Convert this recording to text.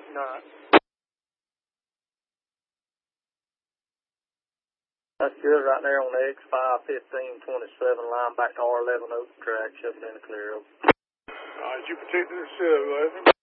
Not. That's good right there on the X5-1527 line back to R11 Oak track, shoving in the clear. Did you protect this,